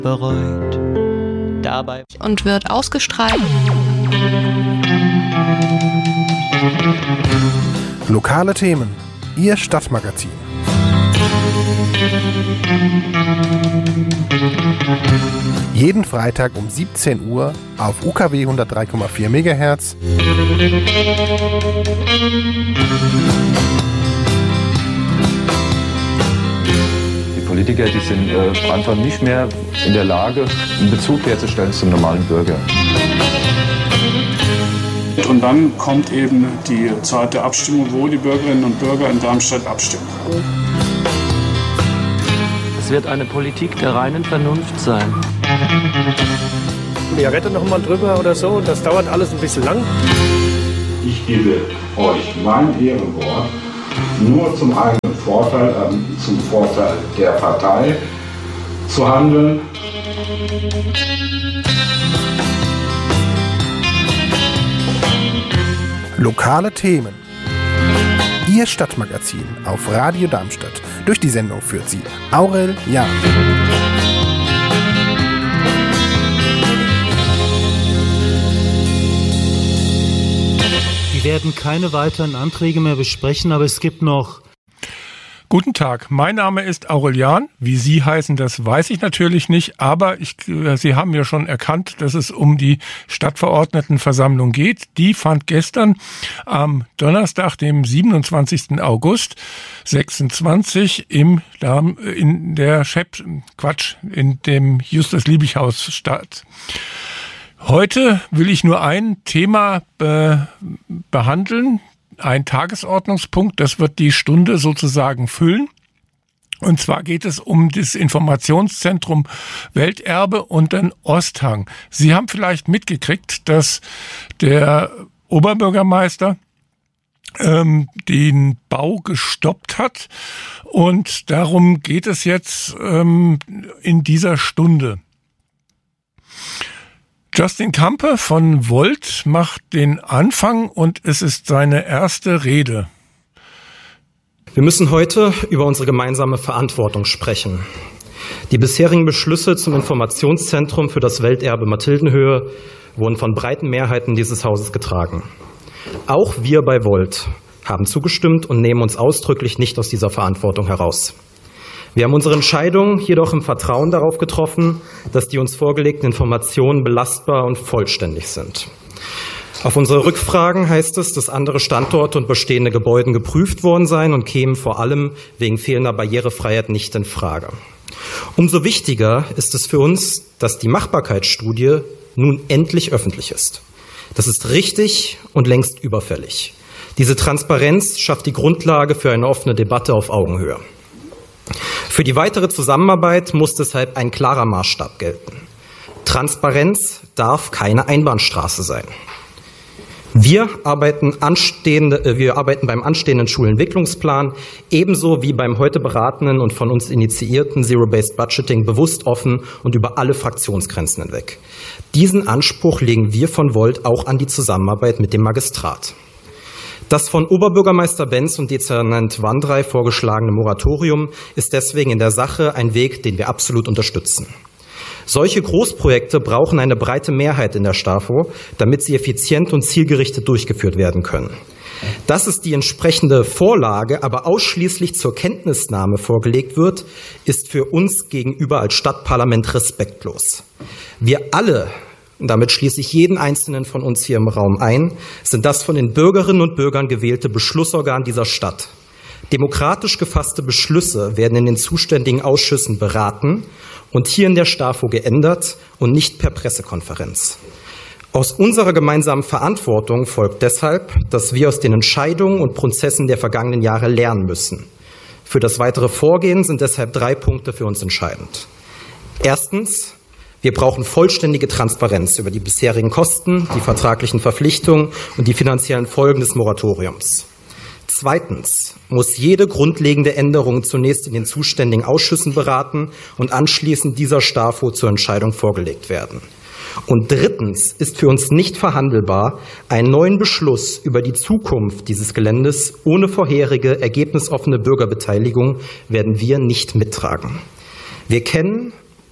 bereut. Dabei und wird ausgestrahlt. Lokale Themen, Ihr Stadtmagazin. Jeden Freitag um 17 Uhr auf UKW 103,4 MHz. Die Politiker, die sind einfach nicht mehr in der Lage, einen Bezug herzustellen zum normalen Bürger. Und dann kommt eben die Zeit der Abstimmung, wo die Bürgerinnen und Bürger in Darmstadt abstimmen. es wird eine Politik der reinen Vernunft sein. Wir retten noch mal drüber oder so, das dauert alles ein bisschen lang. Ich gebe euch mein Ehrenwort, nur zum eigenen Vorteil, zum Vorteil der Partei zu handeln. Lokale Themen. Ihr Stadtmagazin auf Radio Darmstadt. Durch die Sendung führt sie Aurel Jahn. Wir werden keine weiteren Anträge mehr besprechen, aber es gibt noch... Guten Tag, mein Name ist Aurel Jahn. Wie Sie heißen, das weiß ich natürlich nicht, aber Sie haben ja schon erkannt, dass es um die Stadtverordnetenversammlung geht. Die fand gestern am Donnerstag, dem 27. August 26 in dem Justus-Liebig-Haus statt. Heute will ich nur ein Thema behandeln, ein Tagesordnungspunkt, das wird die Stunde sozusagen füllen. Und zwar geht es um das Informationszentrum Welterbe und den Osthang. Sie haben vielleicht mitgekriegt, dass der Oberbürgermeister den Bau gestoppt hat. Und darum geht es jetzt in dieser Stunde. Justin Campe von Volt macht den Anfang und es ist seine erste Rede. Wir müssen heute über unsere gemeinsame Verantwortung sprechen. Die bisherigen Beschlüsse zum Informationszentrum für das Welterbe Mathildenhöhe wurden von breiten Mehrheiten dieses Hauses getragen. Auch wir bei Volt haben zugestimmt und nehmen uns ausdrücklich nicht aus dieser Verantwortung heraus. Wir haben unsere Entscheidung jedoch im Vertrauen darauf getroffen, dass die uns vorgelegten Informationen belastbar und vollständig sind. Auf unsere Rückfragen heißt es, dass andere Standorte und bestehende Gebäude geprüft worden seien und kämen vor allem wegen fehlender Barrierefreiheit nicht in Frage. Umso wichtiger ist es für uns, dass die Machbarkeitsstudie nun endlich öffentlich ist. Das ist richtig und längst überfällig. Diese Transparenz schafft die Grundlage für eine offene Debatte auf Augenhöhe. Für die weitere Zusammenarbeit muss deshalb ein klarer Maßstab gelten. Transparenz darf keine Einbahnstraße sein. Wir arbeiten beim anstehenden Schulentwicklungsplan ebenso wie beim heute beratenen und von uns initiierten Zero-Based Budgeting bewusst offen und über alle Fraktionsgrenzen hinweg. Diesen Anspruch legen wir von Volt auch an die Zusammenarbeit mit dem Magistrat. Das von Oberbürgermeister Benz und Dezernent Wandrei vorgeschlagene Moratorium ist deswegen in der Sache ein Weg, den wir absolut unterstützen. Solche Großprojekte brauchen eine breite Mehrheit in der STAFO, damit sie effizient und zielgerichtet durchgeführt werden können. Dass es die entsprechende Vorlage aber ausschließlich zur Kenntnisnahme vorgelegt wird, ist für uns gegenüber als Stadtparlament respektlos. Wir alle, und damit schließe ich jeden Einzelnen von uns hier im Raum ein, sind das von den Bürgerinnen und Bürgern gewählte Beschlussorgan dieser Stadt. Demokratisch gefasste Beschlüsse werden in den zuständigen Ausschüssen beraten und hier in der STAFO geändert und nicht per Pressekonferenz. Aus unserer gemeinsamen Verantwortung folgt deshalb, dass wir aus den Entscheidungen und Prozessen der vergangenen Jahre lernen müssen. Für das weitere Vorgehen sind deshalb 3 Punkte für uns entscheidend. Erstens: Wir brauchen vollständige Transparenz über die bisherigen Kosten, die vertraglichen Verpflichtungen und die finanziellen Folgen des Moratoriums. Zweitens muss jede grundlegende Änderung zunächst in den zuständigen Ausschüssen beraten und anschließend dieser STAFO zur Entscheidung vorgelegt werden. Und drittens ist für uns nicht verhandelbar, einen neuen Beschluss über die Zukunft dieses Geländes ohne vorherige ergebnisoffene Bürgerbeteiligung werden wir nicht mittragen. Wir kennen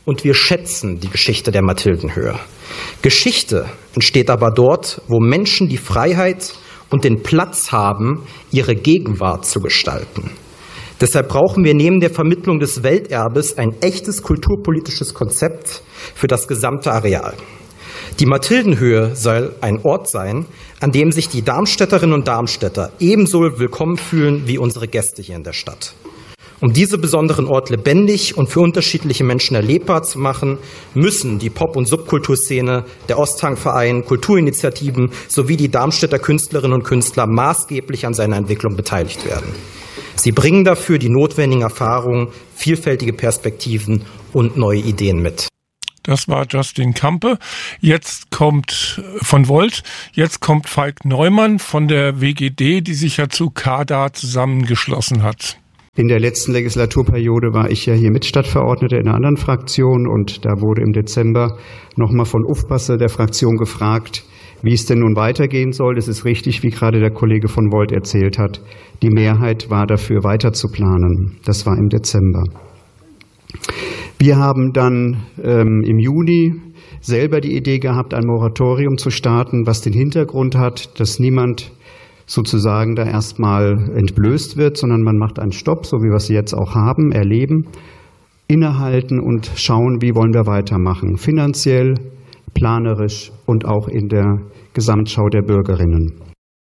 und wir schätzen die Geschichte der Mathildenhöhe. Geschichte entsteht aber dort, wo Menschen die Freiheit und den Platz haben, ihre Gegenwart zu gestalten. Deshalb brauchen wir neben der Vermittlung des Welterbes ein echtes kulturpolitisches Konzept für das gesamte Areal. Die Mathildenhöhe soll ein Ort sein, an dem sich die Darmstädterinnen und Darmstädter ebenso willkommen fühlen wie unsere Gäste hier in der Stadt. Um diesen besonderen Ort lebendig und für unterschiedliche Menschen erlebbar zu machen, müssen die Pop- und Subkulturszene, der Osthang-Verein, Kulturinitiativen sowie die Darmstädter Künstlerinnen und Künstler maßgeblich an seiner Entwicklung beteiligt werden. Sie bringen dafür die notwendigen Erfahrungen, vielfältige Perspektiven und neue Ideen mit. Das war Justin Campe. Jetzt kommt von Volt, jetzt kommt Falk Neumann von der WGD, die sich ja zu CADA zusammengeschlossen hat. In der letzten Legislaturperiode war ich ja hier Mitstadtverordneter in einer anderen Fraktion und da wurde im Dezember nochmal von Ufpasse der Fraktion gefragt, wie es denn nun weitergehen soll. Es ist richtig, wie gerade der Kollege von Volt erzählt hat. Die Mehrheit war dafür, weiter zu planen. Das war im Dezember. Wir haben dann im Juni selber die Idee gehabt, ein Moratorium zu starten, was den Hintergrund hat, dass niemand sozusagen da erstmal entblößt wird, sondern man macht einen Stopp, so wie wir es jetzt auch haben, erleben, innehalten und schauen, wie wollen wir weitermachen, finanziell, planerisch und auch in der Gesamtschau der Bürgerinnen.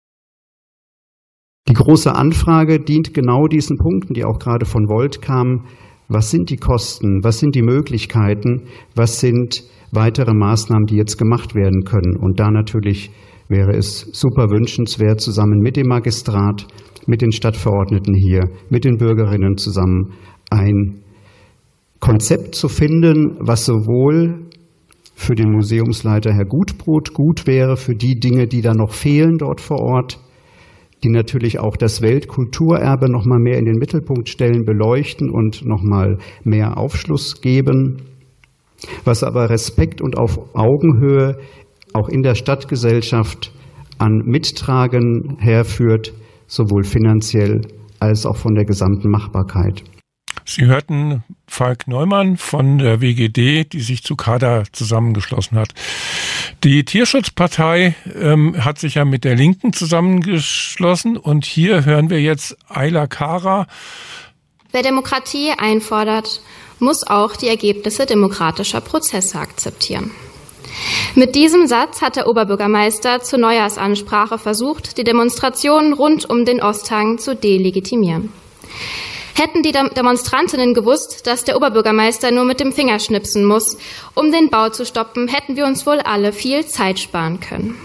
Die große Anfrage dient genau diesen Punkten, die auch gerade von Volt kamen. Was sind die Kosten? Was sind die Möglichkeiten? Was sind weitere Maßnahmen, die jetzt gemacht werden können? Und da natürlich wäre es super wünschenswert, zusammen mit dem Magistrat, mit den Stadtverordneten hier, mit den Bürgerinnen zusammen ein Konzept zu finden, was sowohl für den Museumsleiter Herr Gutbrot gut wäre, für die Dinge, die da noch fehlen dort vor Ort, die natürlich auch das Weltkulturerbe noch mal mehr in den Mittelpunkt stellen, beleuchten und noch mal mehr Aufschluss geben, was aber Respekt und auf Augenhöhe auch in der Stadtgesellschaft an Mittragen herführt, sowohl finanziell als auch von der gesamten Machbarkeit. Sie hörten Falk Neumann von der WGD, die sich zu CADA zusammengeschlossen hat. Die Tierschutzpartei hat sich ja mit der Linken zusammengeschlossen und hier hören wir jetzt Ayla Kara. Wer Demokratie einfordert, muss auch die Ergebnisse demokratischer Prozesse akzeptieren. Mit diesem Satz hat der Oberbürgermeister zur Neujahrsansprache versucht, die Demonstrationen rund um den Osthang zu delegitimieren. Hätten die Demonstrantinnen gewusst, dass der Oberbürgermeister nur mit dem Finger schnipsen muss, um den Bau zu stoppen, hätten wir uns wohl alle viel Zeit sparen können.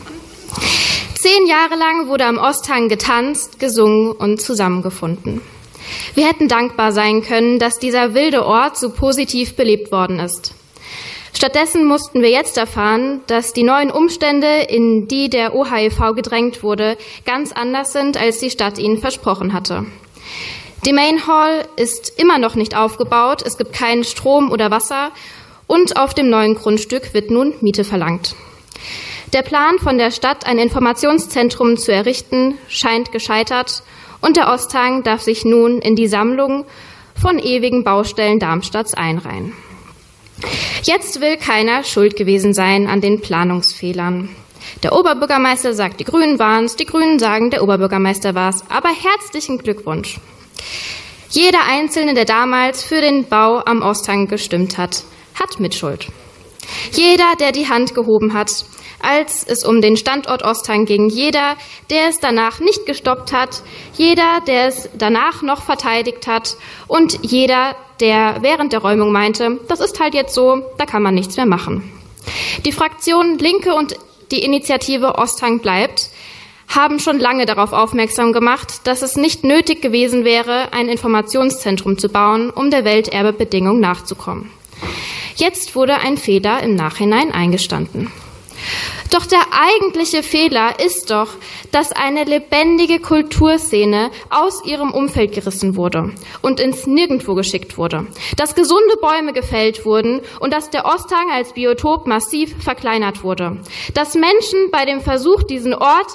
10 Jahre lang wurde am Osthang getanzt, gesungen und zusammengefunden. Wir hätten dankbar sein können, dass dieser wilde Ort so positiv belebt worden ist. Stattdessen mussten wir jetzt erfahren, dass die neuen Umstände, in die der OHEV gedrängt wurde, ganz anders sind, als die Stadt ihnen versprochen hatte. Die Main Hall ist immer noch nicht aufgebaut, es gibt keinen Strom oder Wasser und auf dem neuen Grundstück wird nun Miete verlangt. Der Plan von der Stadt, ein Informationszentrum zu errichten, scheint gescheitert und der Osthang darf sich nun in die Sammlung von ewigen Baustellen Darmstadts einreihen. Jetzt will keiner schuld gewesen sein an den Planungsfehlern. Der Oberbürgermeister sagt, die Grünen waren es, die Grünen sagen, der Oberbürgermeister war es. Aber herzlichen Glückwunsch. Jeder Einzelne, der damals für den Bau am Osthang gestimmt hat, hat Mitschuld. Jeder, der die Hand gehoben hat, als es um den Standort Osthang ging, jeder, der es danach nicht gestoppt hat, jeder, der es danach noch verteidigt hat und jeder, der während der Räumung meinte, das ist halt jetzt so, da kann man nichts mehr machen. Die Fraktionen Linke und die Initiative Osthang bleibt haben schon lange darauf aufmerksam gemacht, dass es nicht nötig gewesen wäre, ein Informationszentrum zu bauen, um der Welterbebedingung nachzukommen. Jetzt wurde ein Fehler im Nachhinein eingestanden. Doch der eigentliche Fehler ist doch, dass eine lebendige Kulturszene aus ihrem Umfeld gerissen wurde und ins Nirgendwo geschickt wurde, dass gesunde Bäume gefällt wurden und dass der Osthang als Biotop massiv verkleinert wurde, dass Menschen bei dem Versuch, diesen Ort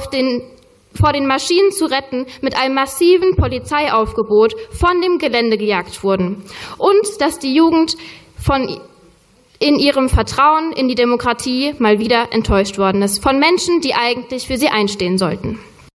vor den Maschinen zu retten, mit einem massiven Polizeiaufgebot von dem Gelände gejagt wurden und dass die Jugend in ihrem Vertrauen in die Demokratie mal wieder enttäuscht worden ist, von Menschen, die eigentlich für sie einstehen sollten.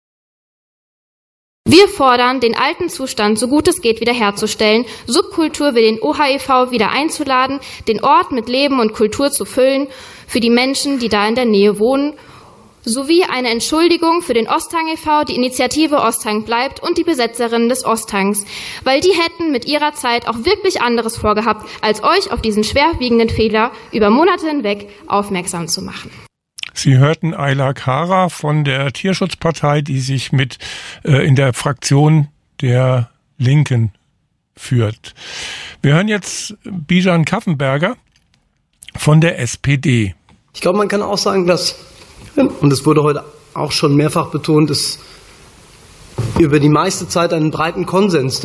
Wir fordern, den alten Zustand so gut es geht wiederherzustellen, Subkultur wie den OHEV wieder einzuladen, den Ort mit Leben und Kultur zu füllen für die Menschen, die da in der Nähe wohnen, sowie eine Entschuldigung für den Osthang e.V., die Initiative Osthang bleibt und die Besetzerinnen des Osthangs, weil die hätten mit ihrer Zeit auch wirklich anderes vorgehabt, als euch auf diesen schwerwiegenden Fehler über Monate hinweg aufmerksam zu machen. Sie hörten Ayla Kara von der Tierschutzpartei, die sich mit in der Fraktion der Linken führt. Wir hören jetzt Bijan Kaffenberger von der SPD. Ich glaube, man kann auch sagen, dass, und es wurde heute auch schon mehrfach betont, es über die meiste Zeit einen breiten Konsens